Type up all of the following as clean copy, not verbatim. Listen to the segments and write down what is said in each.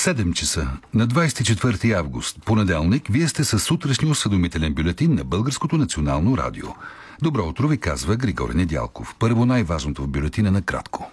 7 часа на 24 август, понеделник, вие сте със сутрешния осведомителен бюлетин на Българското национално радио. Добро утро ви казва Григорий Недялков. Първо най-важното в бюлетина накратко.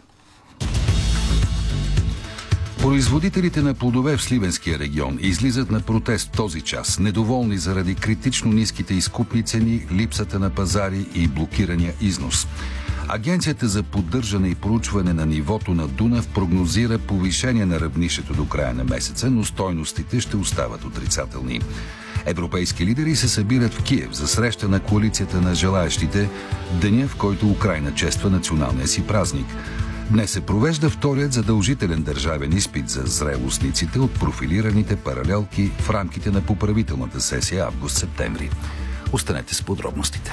Производителите на плодове в Сливенския регион излизат на протест този час, недоволни заради критично ниските изкупни цени, липсата на пазари и блокирания износ. Агенцията за поддържане и проучване на нивото на Дунав прогнозира повишение на равнището до края на месеца, но стойностите ще остават отрицателни. Европейски лидери се събират в Киев за среща на коалицията на желаещите, деня, в който Украйна чества националния си празник. Днес се провежда вторият задължителен държавен изпит за зрелостниците от профилираните паралелки в рамките на поправителната сесия август-септември. Останете с подробностите.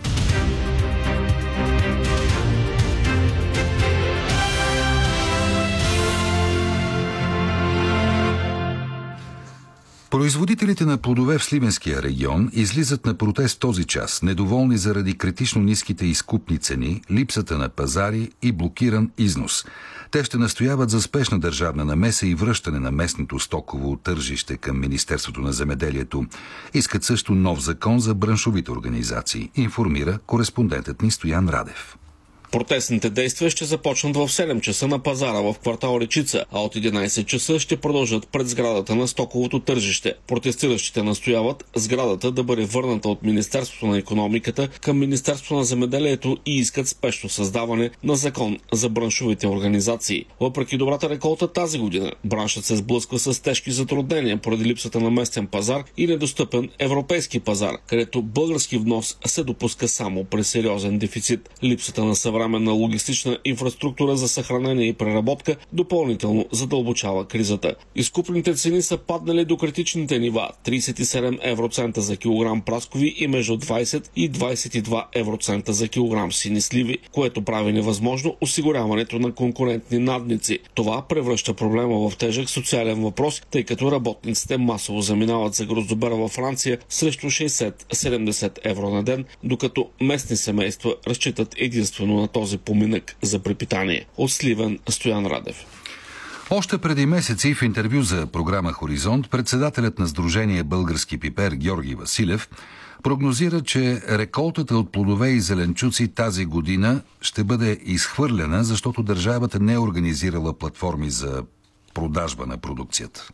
Производителите на плодове в Сливенския регион излизат на протест този час, недоволни заради критично ниските изкупни цени, липсата на пазари и блокиран износ. Те ще настояват за спешна държавна намеса и връщане на местното стоково тържище към Министерството на земеделието. Искат също нов закон за браншовите организации, информира кореспондентът ни Стоян Радев. Протестните действия ще започнат в 7 часа на пазара в квартал Речица, а от 11 часа ще продължат пред сградата на стоковото тържище. Протестиращите настояват сградата да бъде върната от Министерството на икономиката към Министерството на земеделието и искат спешно създаване на закон за браншовите организации. Въпреки добрата реколта тази година, браншът се сблъсква с тежки затруднения поради липсата на местен пазар и недостъпен европейски пазар, където български внос се допуска само при сериозен дефицит. Липсата на съвременна логистична инфраструктура за съхранение и преработка допълнително задълбочава кризата. Изкупните цени са паднали до критичните нива – 37 евроцента за килограм праскови и между 20 и 22 евроцента за килограм сини сливи, което прави невъзможно осигуряването на конкурентни надници. Това превръща проблема в тежък социален въпрос, тъй като работниците масово заминават за гроздобера във Франция срещу 60-70 евро на ден, докато местни семейства разчитат единствено на този поминък за препитание. От Сливен, Стоян Радев. Още преди месеци в интервю за програма Хоризонт, председателят на Сдружение Български пипер Георги Василев прогнозира, че реколтата от плодове и зеленчуци тази година ще бъде изхвърлена, защото държавата не е организирала платформи за продажба на продукцията.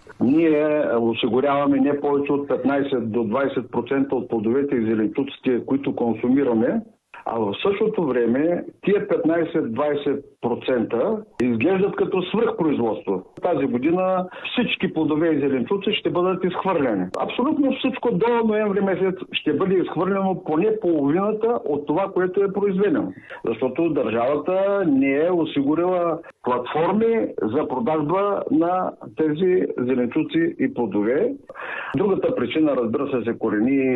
Ние осигуряваме не повече от 15 до 20% от плодовете и зеленчуците, които консумираме, а в същото време тия 15-20% изглеждат като свръхпроизводство. Тази година всички плодове и зеленчуци ще бъдат изхвърлени. Абсолютно всичко до ноември месец ще бъде изхвърлено поне половината от това, което е произведено. Защото държавата не е осигурила платформи за продажба на тези зеленчуци и плодове. Другата причина, разбира се, корени